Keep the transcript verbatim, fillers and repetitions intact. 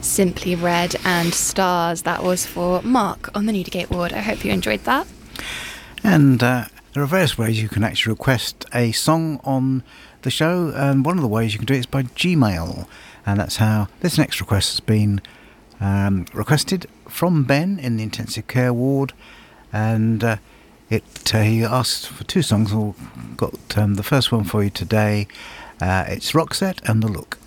Simply Red and Stars. That was for Mark on the Newdigate ward. I hope you enjoyed that. And uh, there are various ways you can actually request a song on the show, and one of the ways you can do it is by Gmail, and that's how this next request has been um, requested from Ben in the intensive care ward, and uh, it uh, he asked for two songs. I've got um, the first one for you today. Uh, it's Roxette and The Look.